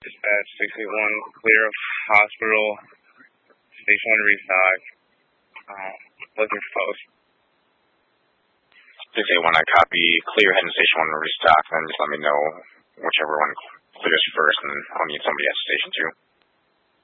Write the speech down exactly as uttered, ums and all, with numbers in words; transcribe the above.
Dispatch six eight one, clear of hospital, station one restock, um, looking for post. six eight one, I copy, clear heading station one restock, then just let me know whichever one clears first, and I'll need somebody at station two.